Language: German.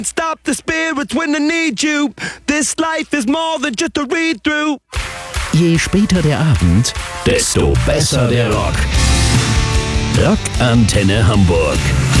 Stop the spirits when I need you. This life is more than just a read-through. Je später der Abend, desto besser der Rock. Rockantenne Hamburg.